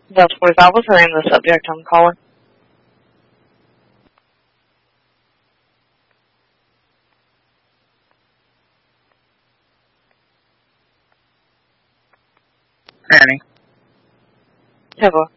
Delta 45, what's the name of the subject I'm calling? Annie. Hello.